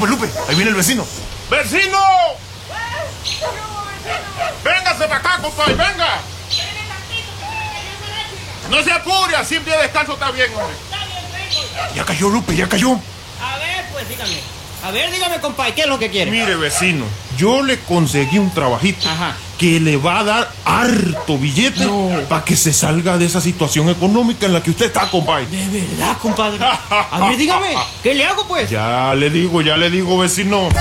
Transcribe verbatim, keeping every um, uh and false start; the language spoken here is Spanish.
Lupe, Lupe, ahí viene el vecino. ¡Vecino! ¡Véngase para acá, compadre, venga! No se apure, así un día de descanso está bien, hombre. Ya cayó, Lupe, ya cayó. A ver, pues, dígame. A ver, dígame, compadre, ¿qué es lo que quiere? Mire, vecino, yo le conseguí un trabajito. Ajá. Que le va a dar harto billete no. para que se salga de esa situación económica en la que usted está, compadre. ¿De verdad, compadre? A ver, dígame, ¿qué le hago, pues? Ya le digo, ya le digo, vecino.